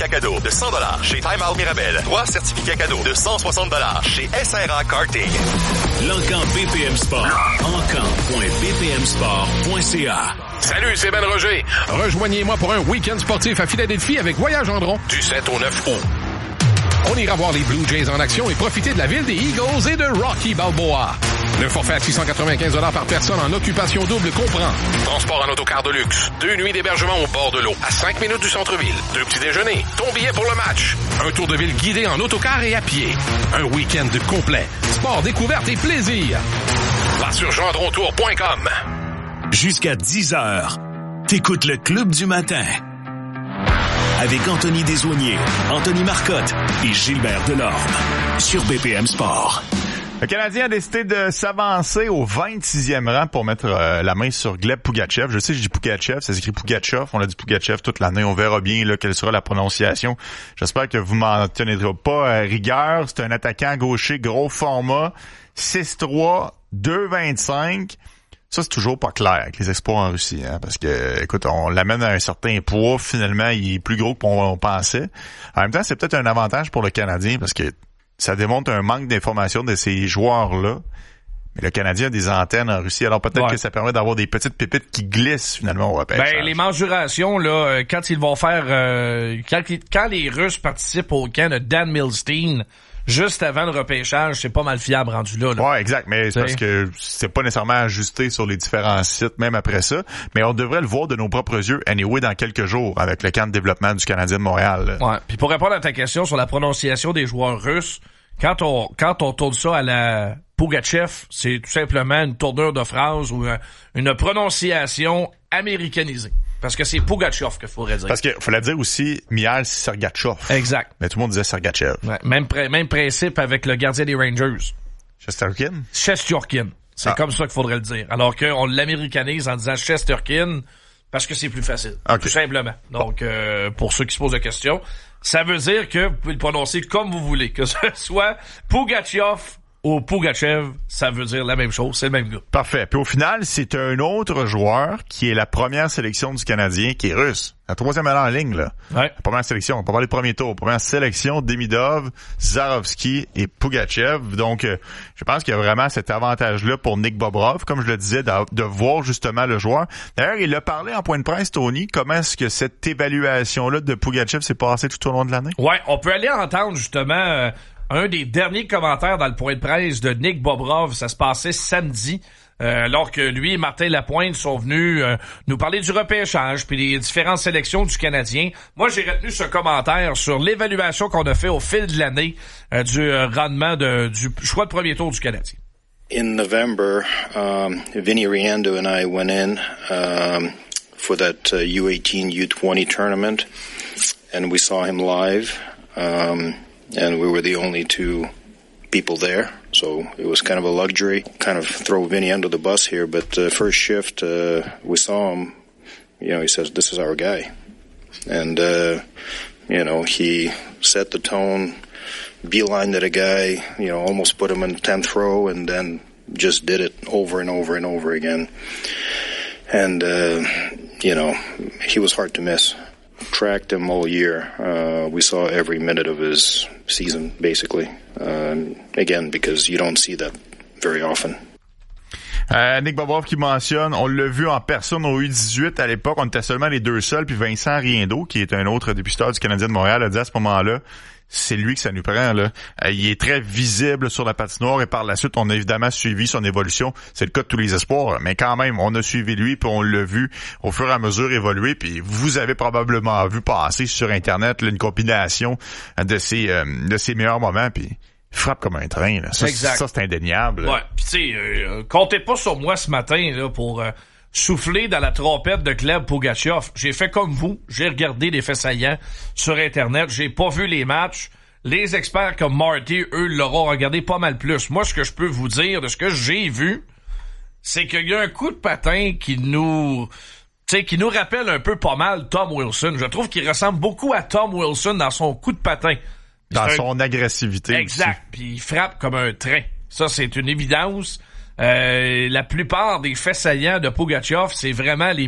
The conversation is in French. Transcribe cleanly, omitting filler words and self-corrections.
certificats cadeaux de $100 chez Time Out Mirabel. 3 certificats cadeaux de $160 chez SRA Karting. L'Encan BPM Sport. Encan.bpmsport.ca. Salut, c'est Ben Roger. Rejoignez-moi pour un week-end sportif à Philadelphie avec Voyage Gendron du 7 au 9 août. On ira voir les Blue Jays en action et profiter de la ville des Eagles et de Rocky Balboa. Le forfait à $695 par personne en occupation double comprend transport en autocar de luxe, 2 nuits d'hébergement au bord de l'eau, à 5 minutes du centre-ville, 2 petits déjeuners, ton billet pour le match, un tour de ville guidé en autocar et à pied, un week-end complet, sport, découverte et plaisir. Va sur gendrontour.com. Jusqu'à 10h, t'écoutes le Club du matin. Avec Anthony Desaulniers, Anthony Marcotte et Gilbert Delorme. Sur BPM Sport. Le Canadien a décidé de s'avancer au 26e rang pour mettre la main sur Gleb Pougatchev. Je sais, je dis Pougatchev, ça s'écrit Pougatchev. On a dit Pougatchev toute l'année. On verra bien là quelle sera la prononciation. J'espère que vous m'en tiendrez pas à rigueur. C'est un attaquant gaucher, gros format, 6'3", 2'25". Ça, c'est toujours pas clair avec les espoirs en Russie, hein, parce que, écoute, on l'amène à un certain poids. Finalement, il est plus gros qu'on pensait. En même temps, c'est peut-être un avantage pour le Canadien parce que ça démontre un manque d'information de ces joueurs-là. Mais le Canadien a des antennes en Russie, alors peut-être que ça permet d'avoir des petites pépites qui glissent finalement au repêchage. Ben, les mensurations, là, quand ils vont faire... quand les Russes participent au camp de Dan Milstein, juste avant le repêchage, c'est pas mal fiable rendu là. Ouais, exact, mais c'est parce que c'est pas nécessairement ajusté sur les différents sites, même après ça. Mais on devrait le voir de nos propres yeux, anyway, dans quelques jours, avec le camp de développement du Canadien de Montréal. Ouais. Puis pour répondre à ta question sur la prononciation des joueurs russes, quand on tourne ça à la Pougatchev, c'est tout simplement une tournure de phrase ou une prononciation américanisée. Parce que c'est Pougatchev qu'il faudrait dire. Parce qu'il fallait dire aussi Mihail Sergachev. Exact. Mais tout le monde disait Sergachev. Ouais, même principe avec le gardien des Rangers. Shesterkin? Shesterkin. C'est comme ça qu'il faudrait le dire. Alors qu'on l'américanise en disant Shesterkin parce que c'est plus facile. Okay. Tout simplement. Donc, pour ceux qui se posent la question, ça veut dire que vous pouvez le prononcer comme vous voulez. Que ce soit Pougatchev ou Pougatchev, ça veut dire la même chose, c'est le même gars. Parfait. Puis au final, c'est un autre joueur qui est la première sélection du Canadien, qui est russe. La troisième année en ligne, là. Ouais. La première sélection, on peut parler du premier tour. Première sélection, Demidov, Zarovski et Pougatchev. Donc, je pense qu'il y a vraiment cet avantage-là pour Nick Bobrov, comme je le disais, de voir justement le joueur. D'ailleurs, il a parlé en point de presse, Tony. Comment est-ce que cette évaluation-là de Pougatchev s'est passée tout au long de l'année? Ouais, on peut aller entendre justement... un des derniers commentaires dans le point de presse de Nick Bobrov, ça se passait samedi, alors que lui et Martin Lapointe sont venus nous parler du repêchage puis des différentes sélections du Canadien. Moi, j'ai retenu ce commentaire sur l'évaluation qu'on a fait au fil de l'année du rendement du choix de premier tour du Canadien. In November, Vinny Riendeau and I went in for that U18, U20 tournament, and we saw him live. And we were the only two people there, so it was kind of a luxury. Kind of throw Vinny under the bus here, but first shift, we saw him, he says, this is our guy. And, he set the tone, beelined at a guy, almost put him in 10th row, and then just did it over and over and over again. And, he was hard to miss. Tracked him all year. We saw every minute of his season, basically. Again, because you don't see that very often. Nick Bobrov qui mentionne, on l'a vu en personne au U18 à l'époque, on était seulement les deux seuls, puis Vincent Riendeau, qui est un autre dépisteur du Canadien de Montréal, a dit à ce moment-là, c'est lui que ça nous prend, là. Il est très visible sur la patinoire et par la suite, on a évidemment suivi son évolution. C'est le cas de tous les espoirs, mais quand même, on a suivi lui puis on l'a vu au fur et à mesure évoluer. Puis vous avez probablement vu passer sur Internet là, une compilation de ses meilleurs moments. Puis il frappe comme un train. Là. Ça, c'est indéniable. Ouais. Puis tu sais, comptez pas sur moi ce matin là pour souffler dans la trompette de Gleb Pougatchev. J'ai fait comme vous, j'ai regardé des faits saillants sur Internet, j'ai pas vu les matchs. Les experts comme Marty, eux, l'auront regardé pas mal plus. Moi, ce que je peux vous dire de ce que j'ai vu, c'est qu'il y a un coup de patin qui nous rappelle un peu pas mal Tom Wilson. Je trouve qu'il ressemble beaucoup à Tom Wilson dans son coup de patin. Dans son agressivité. Exact. Puis il frappe comme un train. Ça, c'est une évidence. La plupart des faits saillants de Pougatchev, c'est vraiment les